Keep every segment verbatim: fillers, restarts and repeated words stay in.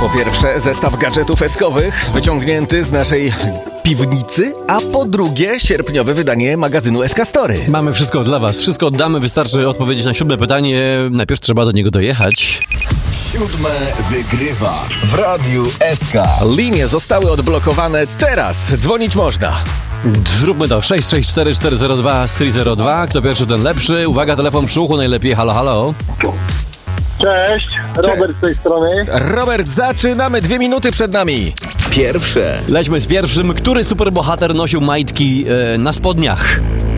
Po pierwsze, zestaw gadżetów eskowych wyciągnięty z naszej piwnicy, a po drugie, sierpniowe wydanie magazynu S K Story. Mamy wszystko dla was, wszystko oddamy, wystarczy odpowiedzieć na siódme pytanie. Najpierw trzeba do niego dojechać. Siódme wygrywa w Radiu S K. Linie zostały odblokowane teraz. Dzwonić można. Zróbmy to. sześć sześć cztery cztery zero dwa trzy zero dwa. Kto pierwszy, ten lepszy. Uwaga, telefon przy uchu najlepiej. Halo, halo. Cześć, Robert z tej strony. Robert, zaczynamy. Dwie minuty przed nami. Pierwsze. Lećmy z pierwszym. Który superbohater nosił majtki e, na spodniach?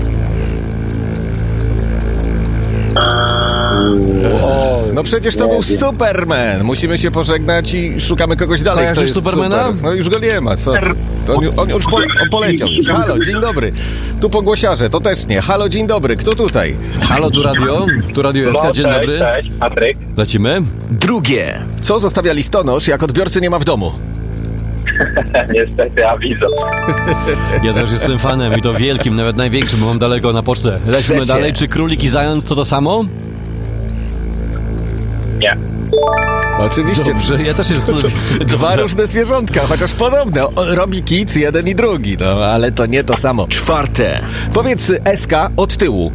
O, no przecież to był Superman. Musimy się pożegnać i szukamy kogoś dalej. Kojarzysz Kto jest Supermana? Super? No już go nie ma. Co? To on, on już po, on poleciał. Halo, dzień dobry. Tu pogłosiarze, to też nie. Halo, dzień dobry. Kto tutaj? Halo, tu radio. Tu radio S K, dzień cześć, dobry. Cześć, Patryk. Lecimy. Drugie. Co zostawia listonosz, jak odbiorcy nie ma w domu? Niestety, awizo. Ja też jestem fanem i to wielkim, nawet największym, bo mam daleko na pocztę. Lecimy Trzecie. dalej. Czy królik i zając to to samo? Nie. Oczywiście. Dobrze, ja też jestem... Dwa różne zwierzątka, chociaż podobne. O, robi kic jeden i drugi, no ale to nie to samo. Czwarte. Powiedz S K od tyłu.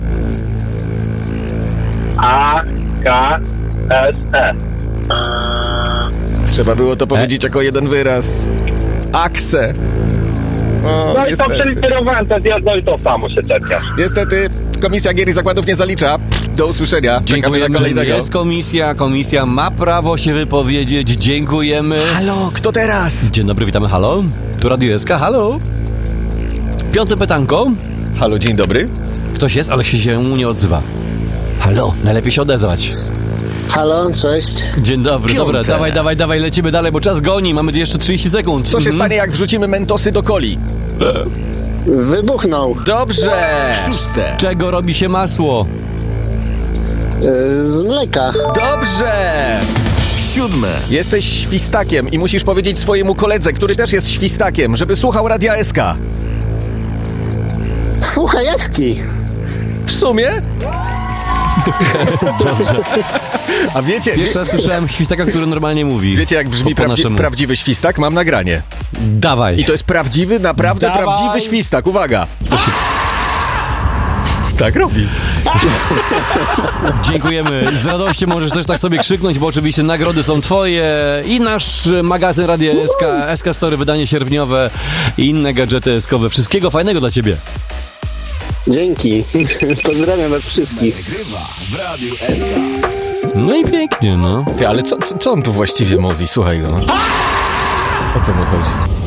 A, K, S, E. Trzeba było to powiedzieć jako jeden wyraz. Akse. O, No i to niestety. przeliterowałem, to jedno i to samo się czepia. Niestety Komisja Gier i Zakładów nie zalicza. Do usłyszenia. Czekamy na Dziękujemy. kolejnego. Jest komisja, komisja ma prawo się wypowiedzieć. Dziękujemy. Halo, kto teraz? Dzień dobry, witamy, halo. Tu Radio S K, halo. Piąte pytanko. Halo, dzień dobry. Ktoś jest, ale się nie odzywa. Halo, najlepiej się odezwać. Halo, cześć. Dzień dobry, Piąte. dobra, dawaj, dawaj, dawaj, lecimy dalej, bo czas goni, mamy jeszcze trzydzieści sekund. Co się Mhm. stanie, jak wrzucimy mentosy do coli? Wybuchnął. Dobrze. Szóste. Czego robi się masło? Yy, z mleka. Dobrze. Siódme. Jesteś świstakiem i musisz powiedzieć swojemu koledze, który też jest świstakiem, żeby słuchał Radia S K. Fuchajewski. W sumie? A wiecie, wie, Jeszcze raz słyszałem świstaka, który normalnie mówi. wiecie jak brzmi Po- po prawdzi- naszemu. prawdziwy świstak? Mam nagranie. Dawaj. I to jest prawdziwy, naprawdę Dawaj. prawdziwy świstak. Uwaga. Tak robi. Dziękujemy. Z radością możesz też tak sobie krzyknąć, bo oczywiście nagrody są twoje i nasz magazyn Radia S K, S K Story, wydanie sierpniowe i inne gadżety eskowe. Wszystkiego fajnego dla ciebie. Dzięki. Pozdrawiam was wszystkich. Wygrywa w Radiu S K. No i pięknie, no. Ty, ale co, co, co on tu właściwie mówi? Słuchaj go. No. O co mu chodzi?